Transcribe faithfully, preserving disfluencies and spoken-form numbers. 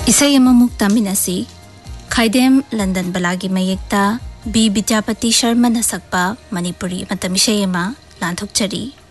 इसाई अममुक तामिनसी खाइदेम London बलागी मयेक्ता B Vidyapati Sharma न सकपा मणिपुरी मतम इसाई अमा लांथोकचरी।